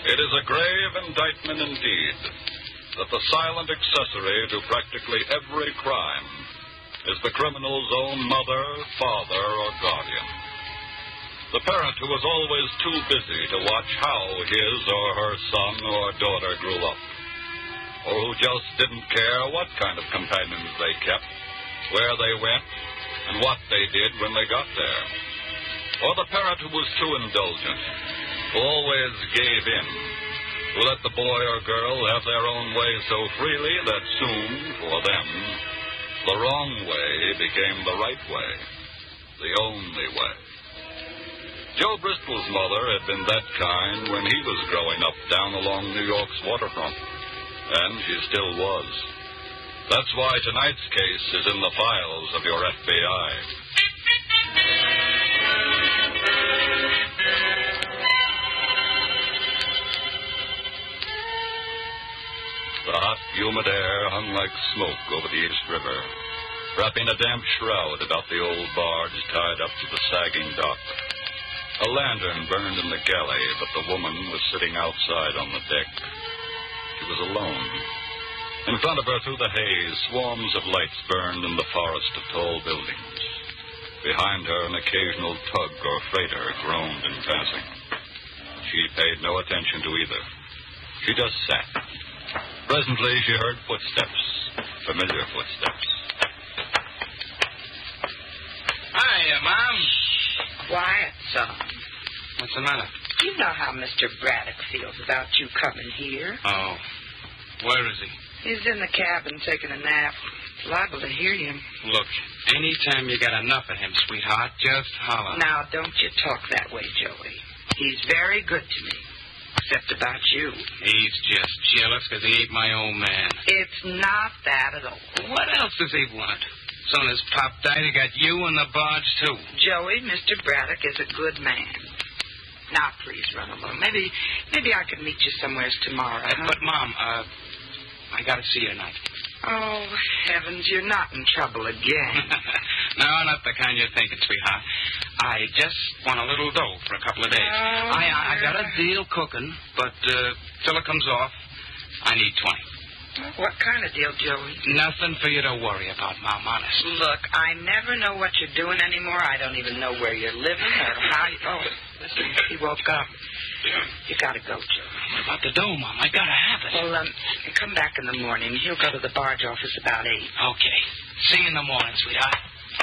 It is a grave indictment indeed that the silent accessory to practically every crime is the criminal's own mother, father, or guardian. The parent who was always too busy to watch how his or her son or daughter grew up, or who just didn't care what kind of companions they kept, where they went, and what they did when they got there. Or the parent who was too indulgent, who always gave in, who let the boy or girl have their own way so freely that soon, for them, the wrong way became the right way, the only way. Joe Bristol's mother had been that kind when he was growing up down along New York's waterfront, and she still was. That's why tonight's case is in the files of your FBI. The hot, humid air hung like smoke over the East River, wrapping a damp shroud about the old barge tied up to the sagging dock. A lantern burned in the galley, but the woman was sitting outside on the deck. She was alone. In front of her, through the haze, swarms of lights burned in the forest of tall buildings. Behind her, an occasional tug or freighter groaned in passing. She paid no attention to either. She just sat. Presently, she heard footsteps, familiar footsteps. Hiya, Mom. Quiet, son. What's the matter? You know how Mr. Braddock feels about you coming here. Oh, where is he? He's in the cabin taking a nap. Liable to hear you. Look, anytime you got enough of him, sweetheart, just holler. Now, don't you talk that way, Joey. He's very good to me, except about you. He's just jealous because he ain't my old man. It's not that at all. What else does he want? Son his pop died, he got you and the barge, too. Joey, Mr. Braddock is a good man. Now, please run along. Maybe I could meet you somewheres tomorrow. But, Mom, I got to see you tonight. Oh, heavens, you're not in trouble again. No, not the kind you're thinking, sweetheart. I just want a little dough for a couple of days. Oh, I got a deal cooking, but till it comes off, I need 20. What kind of deal, Joey? Nothing for you to worry about, Mom, honest. Look, I never know what you're doing anymore. I don't even know where you're living or how you... Oh, listen, he woke up. You gotta go, Joey. What about the dough, Mom? I gotta have it. Well, come back in the morning. He'll go to the barge office about 8. Okay. See you in the morning, sweetheart.